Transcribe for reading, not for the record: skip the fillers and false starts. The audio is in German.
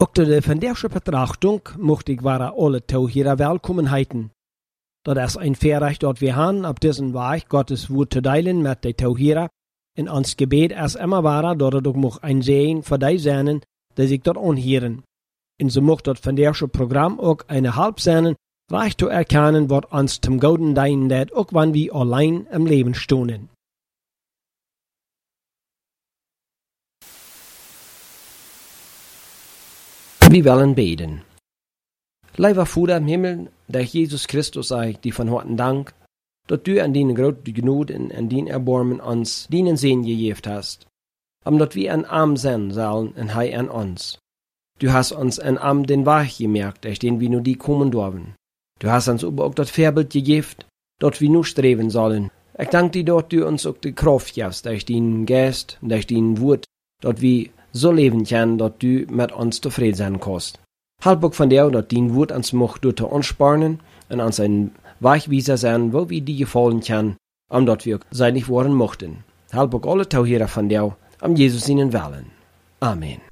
Ook door de vandaagse betrachtung mocht ik waren alle Tauhierer welkom heten. Dat is een Verrecht dat we haben, op diesen Weg Gottes Woord te delen met de Tauhierer. En ons gebed is immer waren, dat het ook mocht een zegen voor die zijn, die zich dat aanheren. En zo mocht dat vandaagse programma ook een hulp zijn, recht te erkennen wat ons zum Gouden dienen dat, ook wanneer we alleen im Leben stonden. Wir wollen beten. Lieber Vater im Himmel, der Jesus Christus sei, die von harten Dank, dass du an deine große Gnade und an dein Erbarmen uns deinen Segen gegeben hast, omdat wir ein Arm sein sollen und Hij an uns. Du hast uns ein Arm den Weg gemerkt, durch den wir nur die kommen dürfen. Du hast uns aber auch das Vorbild gegeben, dass wir nur streben sollen. Ich danke dir, dass du uns auch die Kraft gibst, durch deinen Geist, durch dein Wort, dass wir so leben können, dass du mit uns zufrieden sein kannst. Halb auch von dir, dass dein Wort uns macht, durch zu anspornen und uns ein Wegweiser sein, wo wir dir gefallen können, dass wir seinig worden mochten. Halb auch alle Tauhierer von dir, Jesus ihnen wählen. Amen.